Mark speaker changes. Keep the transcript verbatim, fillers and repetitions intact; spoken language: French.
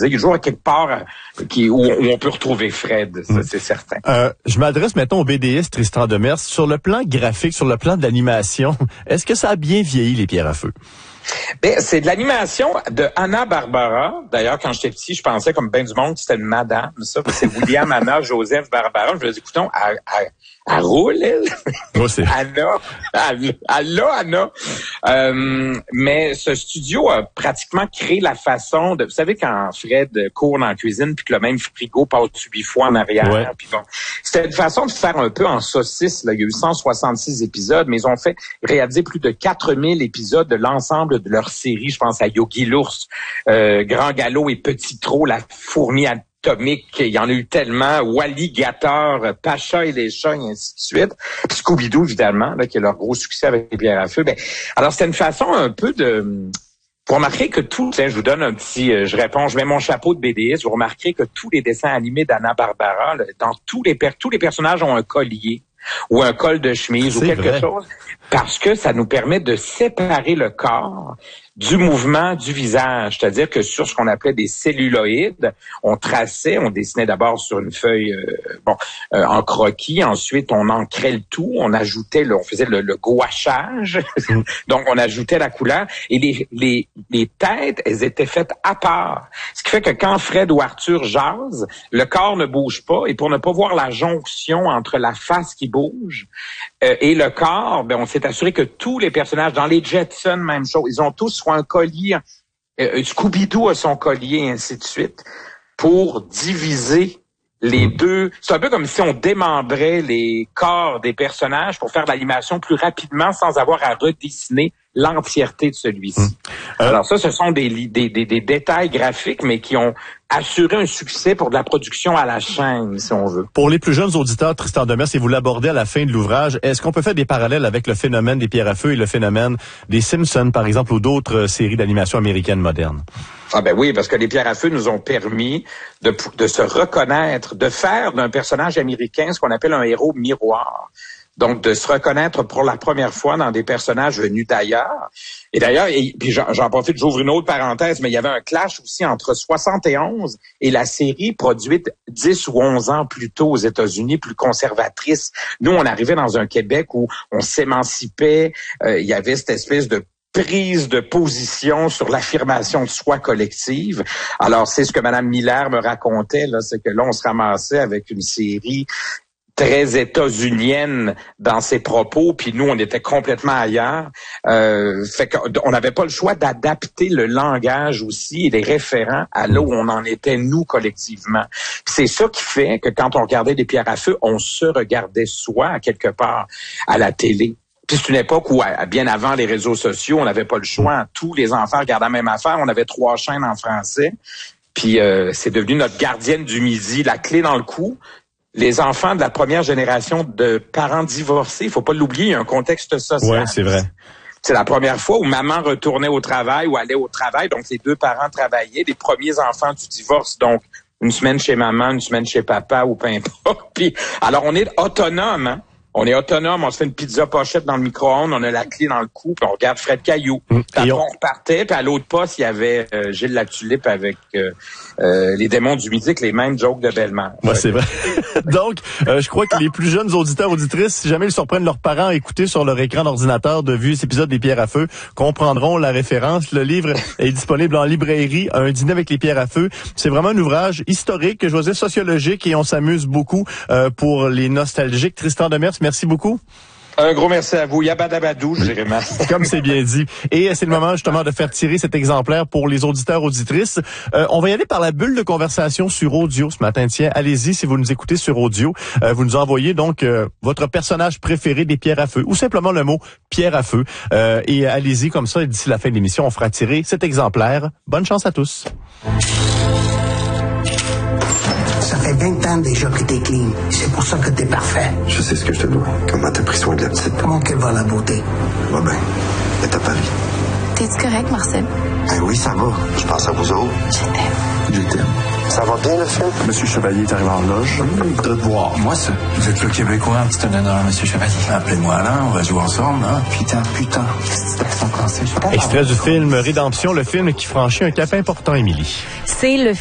Speaker 1: Il y a toujours quelque part euh, qui, où, où on peut retrouver Fred, ça, c'est certain.
Speaker 2: Euh, je m'adresse maintenant au B D S Tristan Demers. Sur le plan graphique, sur le plan de l'animation, est-ce que ça a bien vieilli, Les Pierres à feu?
Speaker 1: Ben, c'est de l'animation de Hanna-Barbera. D'ailleurs, quand j'étais petit, je pensais comme ben du monde que c'était une madame, ça. C'est William Hanna Joseph Barbara. Je me dis, écoutons, elle, elle, elle roule, elle.
Speaker 2: Moi, c'est...
Speaker 1: Anna. Elle, elle a Anna. Euh, mais ce studio a pratiquement créé la façon de... Vous savez, quand Fred court dans la cuisine puis que le même frigo passe huit fois en arrière.
Speaker 2: Ouais.
Speaker 1: Puis bon, c'était une façon de faire un peu en saucisse. Là. Il y a eu cent soixante-six épisodes, mais ils ont fait réaliser plus de quatre mille épisodes de l'ensemble de leur série. Je pense à Yogi l'ours, euh, Grand Galop et Petit Trot, La fourmi atomique. Il y en a eu tellement. Walligator, Pacha et les chats, et ainsi de suite. Puis Scooby-Doo, évidemment, là, qui est leur gros succès avec les Pierres à feu. Ben, alors, c'était une façon un peu de... Vous remarquerez que tout, tiens, je vous donne un petit, euh, je réponds, je mets mon chapeau de B D S, vous remarquerez que tous les dessins animés d'Hanna-Barbera, là, dans tous les, per- tous les personnages ont un collier ou un col de chemise
Speaker 2: C'est
Speaker 1: ou quelque
Speaker 2: vrai.
Speaker 1: chose, parce que ça nous permet de séparer le corps du mouvement du visage. C'est-à-dire que sur ce qu'on appelait des celluloïdes, on traçait, on dessinait d'abord sur une feuille euh, bon euh, en croquis, ensuite on ancrait le tout, on ajoutait, le, on faisait le, le gouachage, donc on ajoutait la couleur, et les, les, les têtes, elles étaient faites à part. Ce qui fait que quand Fred ou Arthur jasent, le corps ne bouge pas, et pour ne pas voir la jonction entre la face qui bouge euh, et le corps, ben on s'est assuré que tous les personnages, dans les Jetsons, même chose, ils ont tous soit un collier, euh, Scooby-Doo a son collier, et ainsi de suite, pour diviser les mmh. deux. C'est un peu comme si on démembrait les corps des personnages pour faire de l'animation plus rapidement sans avoir à redessiner l'entièreté de celui-ci. Mmh. Euh, Alors ça, ce sont des, des, des, des détails graphiques, mais qui ont assuré un succès pour de la production à la chaîne, si on veut.
Speaker 2: Pour les plus jeunes auditeurs, Tristan Demers, si vous l'abordez à la fin de l'ouvrage, est-ce qu'on peut faire des parallèles avec le phénomène des Pierres à feu et le phénomène des Simpsons, par exemple, ou d'autres séries d'animation américaines modernes?
Speaker 1: Ah ben oui, parce que les Pierres à feu nous ont permis de, de se reconnaître, de faire d'un personnage américain ce qu'on appelle un héros miroir. Donc, de se reconnaître pour la première fois dans des personnages venus d'ailleurs. Et d'ailleurs, et, puis j'en, j'en profite, j'ouvre une autre parenthèse, mais il y avait un clash aussi entre soixante et onze et la série produite dix ou onze ans plus tôt aux États-Unis, plus conservatrice. Nous, on arrivait dans un Québec où on s'émancipait, euh, il y avait cette espèce de prise de position sur l'affirmation de soi collective. Alors, c'est ce que Mme Miller me racontait, là, c'est que là, on se ramassait avec une série très états-unienne dans ses propos, puis nous, on était complètement ailleurs. Euh, fait qu'on n'avait pas le choix d'adapter le langage aussi et les référents à là où on en était, nous, collectivement. Puis c'est ça qui fait que quand on regardait des Pierres à feu, on se regardait soi, à quelque part, à la télé. Puis c'est une époque où, bien avant les réseaux sociaux, on n'avait pas le choix. Tous les enfants regardaient la même affaire. On avait trois chaînes en français. Puis euh, c'est devenu notre gardienne du midi, la clé dans le cou. Les enfants de la première génération de parents divorcés, il faut pas l'oublier, il y a un contexte social.
Speaker 2: Ouais, c'est vrai.
Speaker 1: C'est la première fois où maman retournait au travail ou allait au travail, donc les deux parents travaillaient, les premiers enfants du divorce, donc une semaine chez maman, une semaine chez papa ou peu importe. Puis, alors on est autonome, hein? On est autonome, on se fait une pizza pochette dans le micro-ondes, on a la clé dans le cou, puis on regarde Fred Caillou. Mmh. Puis on... on repartait, puis à l'autre poste, il y avait euh, Gilles Latulippe avec euh, euh, les démons du midi, avec les mêmes jokes de belle-mère.
Speaker 2: Ouais, c'est vrai. Donc, euh, je crois que les plus jeunes auditeurs, auditrices, si jamais ils surprennent leurs parents à écouter sur leur écran d'ordinateur de vue cet épisode des Pierres à feu, comprendront la référence. Le livre est disponible en librairie, Un dîner avec les Pierres à feu. C'est vraiment un ouvrage historique, je veux dire sociologique, et on s'amuse beaucoup euh, pour les nostalgiques. Tristan Demers, merci beaucoup.
Speaker 1: Un gros merci à vous. Yabadabadou, je dirais mal.
Speaker 2: Comme c'est bien dit. Et c'est le moment justement de faire tirer cet exemplaire pour les auditeurs, auditrices. Euh, on va y aller par la bulle de conversation sur audio ce matin. Tiens, allez-y si vous nous écoutez sur audio. Euh, vous nous envoyez donc euh, votre personnage préféré des Pierres à feu ou simplement le mot Pierre à feu. Euh, et allez-y comme ça. Et d'ici la fin de l'émission, on fera tirer cet exemplaire. Bonne chance à tous.
Speaker 3: Ça fait vingt ans déjà que t'es clean. C'est pour ça que t'es parfait.
Speaker 4: Je sais ce que je te dois. Comment t'as pris soin de la petite.
Speaker 3: Comment qu'elle va, la beauté?
Speaker 4: Va bien. Elle est à Paris.
Speaker 5: T'es-tu correct, Marcel?
Speaker 4: Ben oui, ça va. Je pense à vous autres.
Speaker 5: Je t'aime.
Speaker 4: Je t'aime. Ça va bien, le film? Monsieur Chevalier est arrivé en loge. Il voudrait te voir.
Speaker 6: Moi, ça. Vous êtes le Québécois. C'est un honneur, Monsieur Chevalier. Appelez-moi Alain, on va jouer ensemble, hein? Putain, putain. C'est accent français.
Speaker 2: Extrait du film Rédemption, le film qui franchit un cap important, Émilie.
Speaker 5: C'est le